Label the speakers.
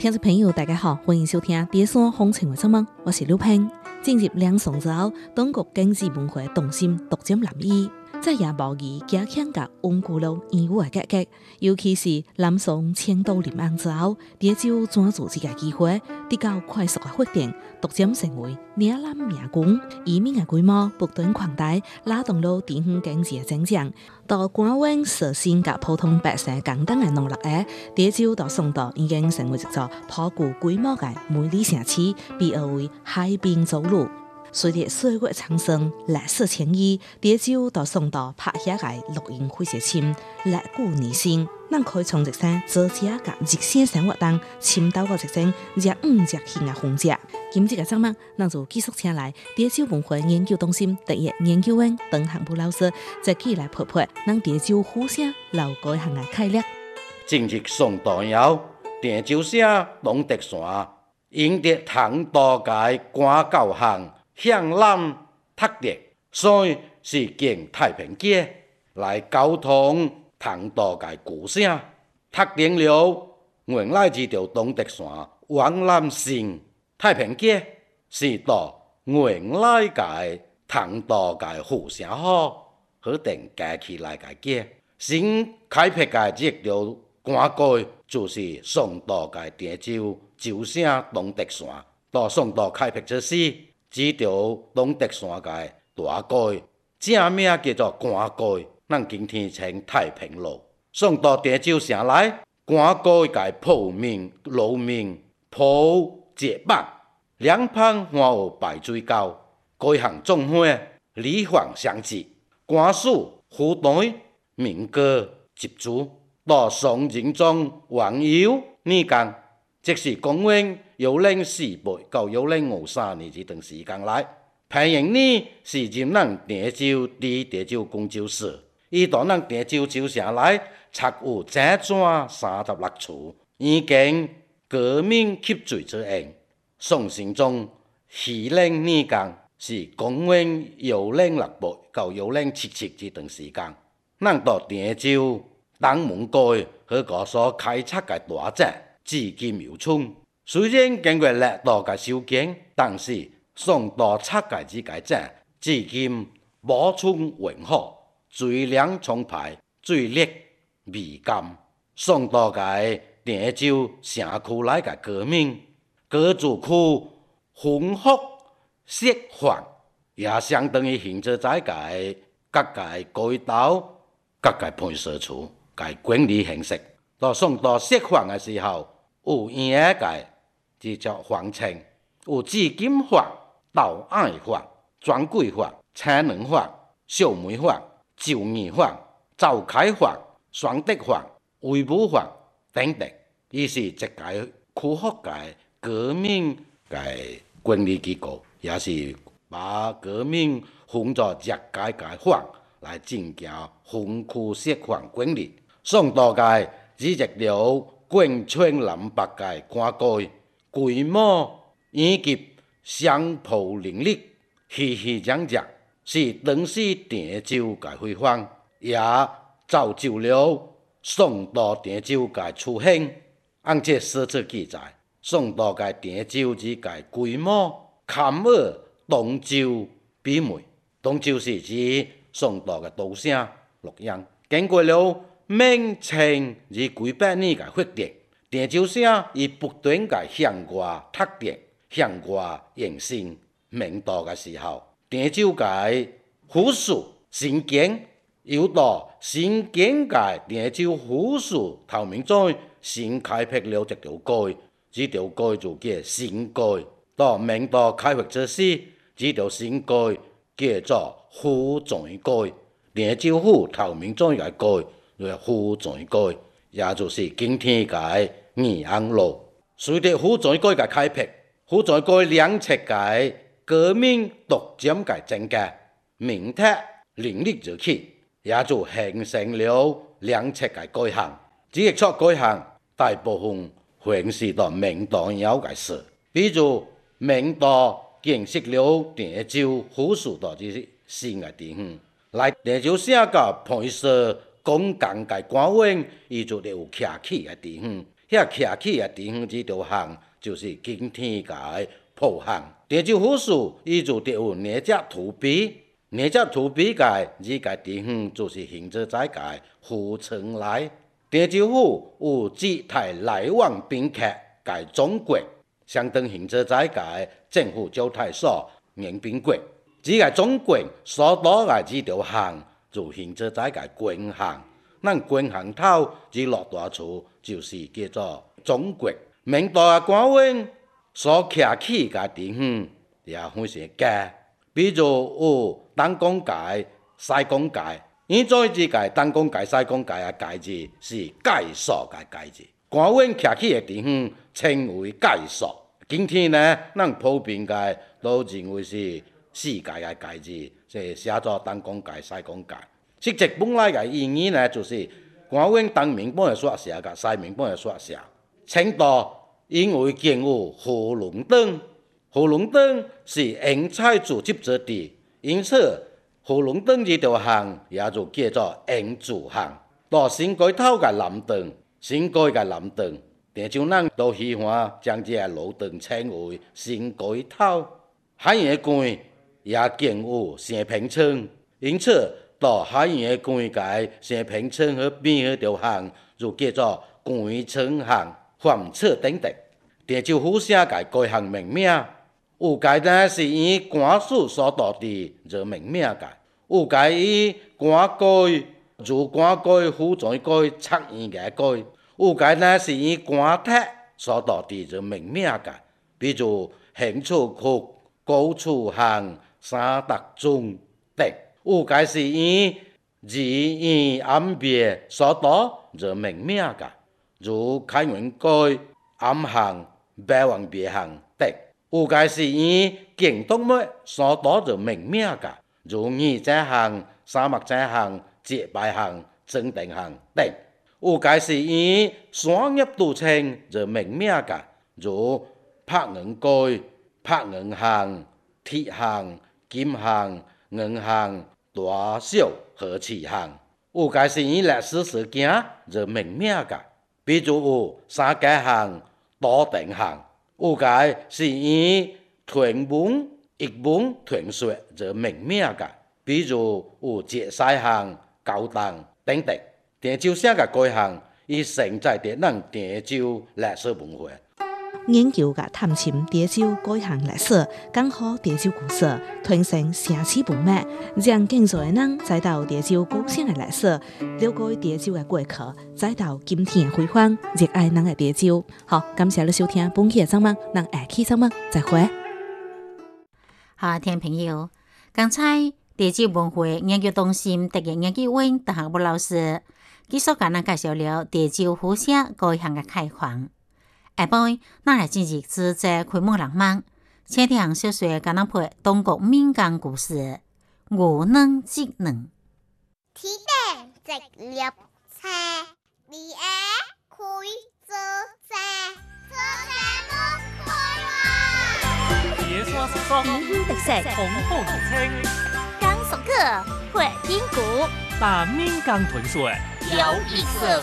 Speaker 1: 听众朋友，大家好，欢迎收听《第三风情为什么》，我是刘平。进入两宋之后，中国经济文化重心逐渐南移，在也无意加强甲稳固了言语的改革，尤其是南宋迁都临安之后，滇州专注这个机会得到快速的发展，逐渐成为岭南名郡，移民的规模不断扩大，拉动了地方经济的增长。到官员实行甲普通百姓共等的努力下，滇州到宋代已经成为一座颇具规模的美丽城市，被誉为海滨走路。随着岁月长生，历史迁移，滇州到宋代拍下的录音会写深，历久弥新。咱可以从这些作者甲日常生活中深到过一种热热情的风格。今日的节目，咱就继续请来滇州文化研究中心第一研究员邓汉武老师，再起来陪陪咱滇州府城老改行的概略。
Speaker 2: 进入宋代以后，滇州省龙德线赢得唐都界官教行向南拓展，所以是经太平街来交通唐都界旧省，拓展了原来这条龙德线往南线太平街是到原来界唐都界府城好定加起来个街，新开辟的这条官街就是宋代界滇州州省龙德线。到宋代开辟之时，这条龙德线界大街正名叫做官街，咱今天称太平路。宋代滇州城内官街界铺面路面铺石板，两旁还有排水沟，各项种花礼放相继，官署府台民歌集资。到宋仁宗王佑年间，即是公元1048到1053年这段时间内，平营呢是任咱滇州第滇州公州市，伊到咱滇州州城内设有整整36处，已经革命吸水之用。宋神宗熙宁年间是公元1068到1077这段时间，咱到滇州东门街和个所开设的大站至今犹存。虽然经过历代的修建，但是宋代设的这个站至今保存完好，水量充沛，水力未甘。宋代的滇州城区内的革命，各自区分复设防，也相当于现在各界街道、各界派出所个管理形式。到宋代设防的时候，有营个这叫防称，有紫金防、斗矮防、专柜防、青卵防、小梅防、周二防、召开防、双德防、威武防等等，伊是一个区分个革命个管理机构，也是把革命分作各界个防来进行分区设防管理。宋代界只一条贯穿南北界官街，规模以及商铺林立，熙熙攘攘，是当时滇州界辉煌，也造就了宋代滇州界雏形。按这史册记载，宋代界滇州之界规模堪与东州媲美。东州是指宋代的都城洛阳，经过了明清以几百年的发展，滇州省已不断地向外拓展、向外延伸。明代的时候，滇州界府署新建，又到新建界滇州府署头名庄新开辟了一条街，这条街就叫新街。到明代开辟之时，这条新街叫做府全街，滇州府头名庄的街。府全街，也就是今天的义安路。随着府全街的开辟，府全街两侧的革命逐渐的增加，明塔林立而起，也就形成了两侧的街巷。这一撮街巷大部分还是到明代以后的事，比如明代建设了滇州府署的这些新的地方，来滇州省个派出公共界官员，伊就有徛起的地方， 遐徛起的地方这条巷，就是今天的浦巷。潮州府署伊就得有两只土碑，两只土碑界这个地方就是现在在个府城内。潮州府有几台来往宾客界总国，相当现在在个政府招待所迎宾国。这个总国所到的这条巷，就现在在个官巷。咱官巷头这落大厝，就是叫做总国。明代的官员所徛起的地方也非常佳，比如有东港界、西港界。现在这个东港界、西港界的界字是界所的界字，官员徛起的地方称为界所。今天呢，咱普遍界都认为是四界的界字，是写作东港界、西港界。实际本来的意义呢，就是官员东面本的所写，甲西面本的所写。青岛因为建有火龙灯，火龙灯是英菜组织之地，因此火龙灯这条巷也就叫做英字巷。到新街头的南灯，新街的南灯，潮州人都喜欢将这个路灯称为新街头。海洋馆也建有城平村，因此到海洋馆界城平村和边迄条巷就叫做馆村巷、房车等等。潮州府写界街巷命名，有界呢是以官署所在地做命名界，有界以官街如官街、府城街、测验的街，有界呢是以官邸所在地做命名界，比如兴厝区、高厝巷、三德庄等。有界是以二院暗别所在做命名界，如开元街、暗巷、白王别巷等。有界是以景东末所在做命名界，如二井巷、三木井巷、节拜巷、正定巷等。有界是以商业都称做命名界，如柏园街、柏园巷、铁巷、金巷、银巷、大小和市巷。有界是以历史事件做命名界，比如有三街巷、多定巷。有界是以屯门、一门、屯穴做命名界，比如有节西巷、高档等等。潮州写嘅街巷，伊承载着咱潮州历史文化。
Speaker 1: 研究甲探寻潮州街巷历史，讲好潮州故事，传承城市文明，让更多的人知道潮州古城的历史，了解潮州的过去，知道今天的辉煌，热爱咱的潮州。好，感谢你收听本期的节目，咱下期节目再会。
Speaker 3: 好，听众朋友，刚才潮州文化研究中心特约研究员邓学武老师，继续甲咱介绍了潮州府社街巷的开放。下晡，咱来进入主节开幕浪漫，请听小说甲咱配中国民间故事《牛郎织女》。
Speaker 4: 天顶直立车，二下开做车，做车木开
Speaker 5: 野山石松，
Speaker 6: 名音特色，
Speaker 5: 红红土青，
Speaker 6: 江苏客会金鼓，
Speaker 5: 把民间传说
Speaker 6: 有意思。